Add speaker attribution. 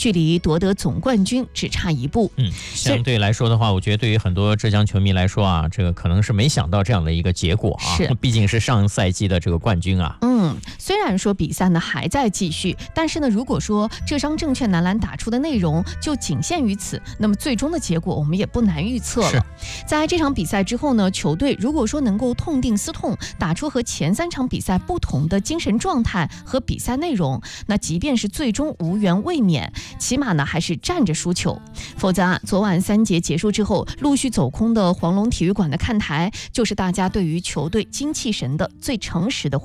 Speaker 1: 距离夺得总冠军只差一步。
Speaker 2: 相对来说的话，我觉得对于很多浙江球迷来说啊，这个可能是没想到这样的一个结果啊，毕竟是上赛季的这个冠军啊。
Speaker 1: 虽然说比赛呢还在继续，但是呢，如果说浙商证券男篮打出的内容就仅限于此，那么最终的结果我们也不难预测了。在这场比赛之后呢，球队如果说能够痛定思痛，打出和前3场比赛不同的精神状态和比赛内容，那即便是最终无缘卫冕，起码呢还是站着输球。否则啊，昨晚3节结束之后陆续走空的黄龙体育馆的看台，就是大家对于球队精气神的最诚实的